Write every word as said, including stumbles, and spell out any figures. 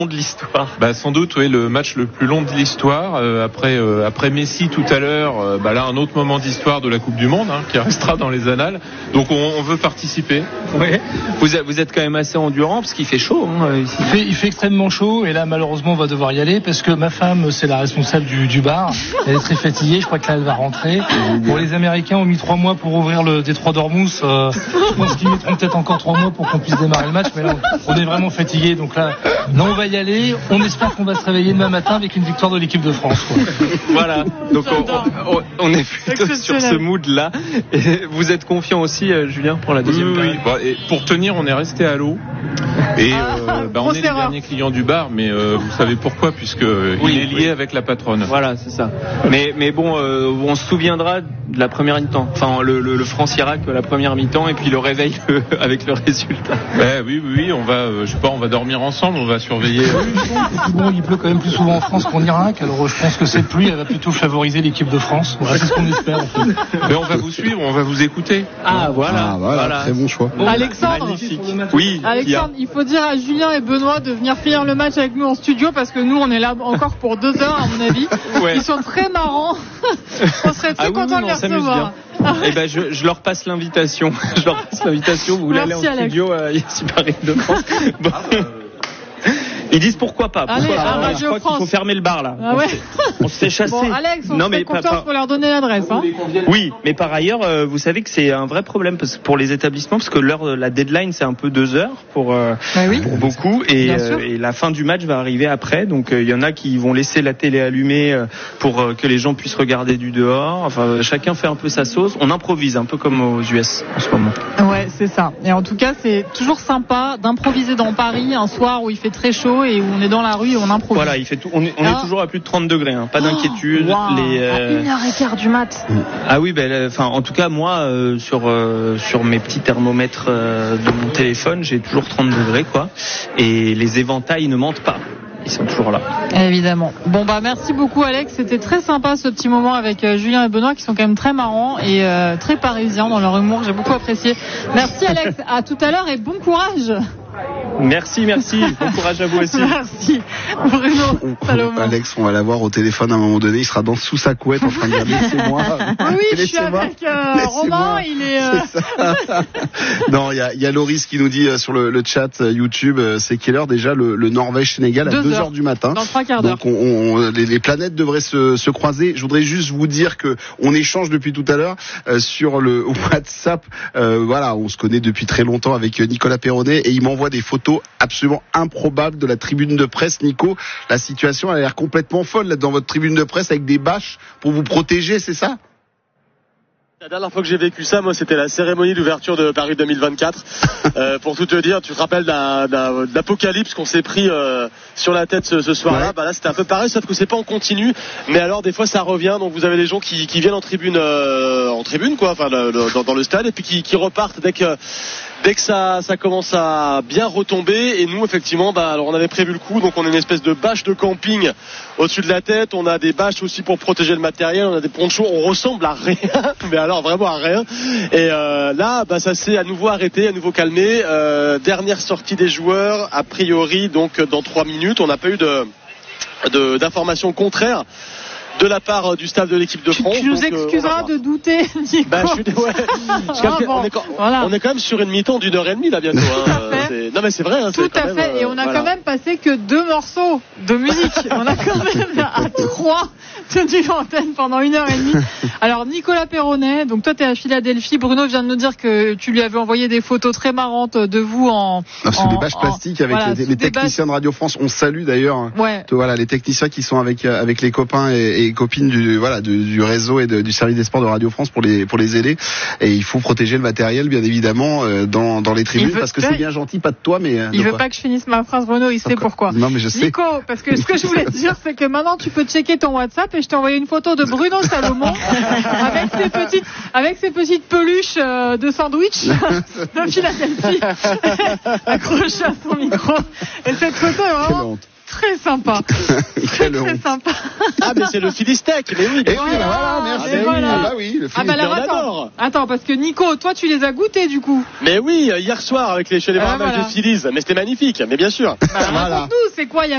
de l'histoire. Bah sans doute, oui, le match le plus long de l'histoire. Euh, après, euh, après Messi tout à l'heure, euh, bah là un autre moment d'histoire de la Coupe du Monde hein, qui restera dans les annales. Donc on, on veut participer. Oui. Vous, vous êtes quand même assez endurant parce qu'il fait chaud. Hein, ici. Il, fait, il fait extrêmement chaud et là malheureusement on va devoir y aller parce que ma femme c'est la responsable du, du bar. Elle est très fatiguée. Je crois que là elle va rentrer. Bon, les Américains ont mis trois mois pour ouvrir le détroit d'Ormuz. Euh, je pense qu'ils mettront peut-être encore trois mois pour qu'on puisse démarrer le match. Mais là on est vraiment fatigué. Donc là, là on va y aller. On espère qu'on va se réveiller demain matin avec une victoire de l'équipe de France. Quoi. Voilà. Donc on, on, on est plutôt sur ce mood-là. Et vous êtes confiant aussi, euh, Julien, pour la deuxième oui, oui. Bon, et pour tenir, on est resté à l'eau. Et euh, bah, on est les derniers clients du bar, mais euh, vous savez pourquoi, puisque oui, il est lié oui. avec la patronne. Voilà, c'est ça. Mais mais bon, euh, on se souviendra de la première mi-temps. Enfin, le, le, le France-Irak, la première mi-temps, et puis le réveil le, avec le résultat. Ouais, oui, oui, oui, on va, euh, je sais pas, on va dormir ensemble, on va surveiller. Et bon, il pleut quand même plus souvent en France qu'en Irak, alors je pense que cette pluie, elle va plutôt favoriser l'équipe de France. Voilà, c'est ce qu'on espère. En fait. Mais on va vous suivre, on va vous écouter. Ah voilà, ah, voilà, voilà. Très bon choix. Bon, Alexandre, magnifique. Oui. Alexandre, il faut dire à Julien et Benoît de venir finir le match avec nous en studio parce que nous, on est là encore pour deux heures à mon avis. Ouais. Ils sont très marrants. On serait très ah, contents oui, de les recevoir. Eh ben, je, je leur passe l'invitation. Je leur passe l'invitation. Vous voulez Merci, aller en Alex. Studio à Ici Paris de France. Bon. Ils disent pourquoi pas. Pourquoi Allez, pas. À je crois qu'il faut fermer le bar là. Ah ouais. On se fait chasser. Bon, Alex, on non, se fait confiance pour leur donner l'adresse. Hein. Oui, mais par ailleurs, euh, vous savez que c'est un vrai problème parce que pour les établissements, parce que l'heure, la deadline, c'est un peu deux heures pour, euh, bah oui. pour beaucoup, et, euh, et la fin du match va arriver après. Donc il euh, y en a qui vont laisser la télé allumée euh, pour euh, que les gens puissent regarder du dehors. Enfin, chacun fait un peu sa sauce. On improvise un peu comme aux U S en ce moment. Ouais, c'est ça. Et en tout cas, c'est toujours sympa d'improviser dans Paris un soir où il fait très chaud et où on est dans la rue et on improvise. Voilà, il fait tout. On est, on est toujours à plus de trente degrés, hein, pas d'inquiétude. Oh, wow. Les, euh... À une heure quinze du mat. Ah oui, ben, enfin, en tout cas, moi, euh, sur euh, sur mes petits thermomètres euh, de mon téléphone, j'ai toujours trente degrés, quoi. Et les éventails ne mentent pas. Ils sont toujours là. Évidemment. Bon bah merci beaucoup Alex, c'était très sympa ce petit moment avec euh, Julien et Benoît qui sont quand même très marrants et euh, très parisiens dans leur humour, j'ai beaucoup apprécié. Merci Alex, à tout à l'heure et bon courage. Merci, merci. Bon courage à vous aussi. Merci. Bruno Salomon. Alex, on va l'avoir au téléphone à un moment donné. Il sera dans sous sa couette en train de dire laissez-moi. Oui, je suis avec euh, Romain. Il est. Euh... non, il y a, y a Loris qui nous dit euh, sur le, le chat euh, YouTube, euh, c'est quelle heure déjà le, le Norvège-Sénégal à deux heures du matin. Dans trois quarts d'heure. Donc on, on, les, les planètes devraient se, se croiser. Je voudrais juste vous dire que on échange depuis tout à l'heure euh, sur le WhatsApp. Euh, voilà, on se connaît depuis très longtemps avec Nicolas Perronnet et il m'envoie des photos absolument improbables de la tribune de presse. Nico, la situation a l'air complètement folle là, dans votre tribune de presse avec des bâches pour vous protéger, c'est ça ? La dernière fois que j'ai vécu ça, moi, c'était la cérémonie d'ouverture de Paris deux mille vingt-quatre. euh, pour tout te dire, tu te rappelles d'un, d'un, de l'apocalypse qu'on s'est pris euh, sur la tête ce, ce soir-là. Ouais. Bah là, c'était un peu pareil, sauf que c'est pas en continu. Mais alors, des fois, ça revient. Donc, vous avez les gens qui, qui viennent en tribune, euh, en tribune, quoi, enfin, le, le, dans, dans le stade, et puis qui, qui repartent dès que. Dès que ça, ça commence à bien retomber, et nous effectivement, bah, alors on avait prévu le coup, donc on a une espèce de bâche de camping au-dessus de la tête, on a des bâches aussi pour protéger le matériel, on a des ponchos, on ressemble à rien, mais alors vraiment à rien. Et euh, là, bah, ça s'est à nouveau arrêté, à nouveau calmé. Euh, dernière sortie des joueurs, a priori, donc dans trois minutes, on n'a pas eu de, de d'informations contraires de la part du staff de l'équipe de France. Tu, tu nous donc, excuseras euh, de douter, Nico. Bah, je suis, ouais. ah, bon, on, est, voilà. on est quand même sur une mi-temps d'une heure et demie là bientôt. Hein. C'est, non mais c'est vrai. Hein, Tout c'est à même, fait. Euh, et on a voilà. quand même passé que deux morceaux de musique. On a quand même à trois tenu l'antenne pendant une heure et demie. Alors Nicolas Perronnet, donc toi t'es à Philadelphie. Bruno vient de nous dire que tu lui avais envoyé des photos très marrantes de vous en. Non, c'est des bâches plastiques avec voilà, les, les techniciens bâches... de Radio France. On salue d'ailleurs. Ouais. Voilà les techniciens qui sont avec avec les copains et, et copines du voilà du, du réseau et de, du service des sports de Radio France pour les pour les aider. Et il faut protéger le matériel bien évidemment euh, dans dans les tribunes veut, parce que c'est bien gentil, pas de toi mais. Euh, il veut quoi. pas que je finisse ma phrase, Bruno. Il sait Encore. pourquoi. Non mais je sais. Nico, parce que ce que je voulais te dire, c'est que maintenant tu peux checker ton WhatsApp et je t'ai envoyé une photo de Bruno Salomon avec ses petites avec ses petites peluches euh, de sandwich de Philadelphie accrochées à son micro. Et cette photo est vraiment très sympa. Très, très sympa. Ah, mais c'est le Philistec, mais oui. Et voilà, oui, voilà, merci. Et voilà. Ah bah oui, le ah bah alors, attends, attends, parce que Nico, toi tu les as goûtés du coup. Mais oui, hier soir avec les chez les ah, matchs voilà. de Phillies, mais c'était magnifique, mais bien sûr. Bah, voilà. Raconte-nous, c'est quoi, il y a